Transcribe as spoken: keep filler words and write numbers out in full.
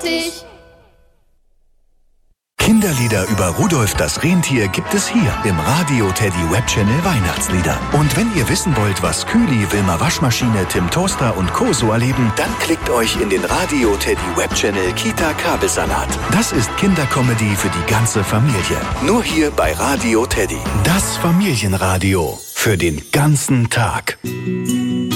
lustig. Kinderlieder über Rudolf das Rentier gibt es hier im Radio Teddy Webchannel Weihnachtslieder. Und wenn ihr wissen wollt, was Kühli, Wilma Waschmaschine, Tim Toaster und Co. so erleben, dann klickt euch in den Radio Teddy Webchannel Kita Kabelsalat. Das ist Kindercomedy für die ganze Familie. Nur hier bei Radio Teddy. Das Familienradio für den ganzen Tag.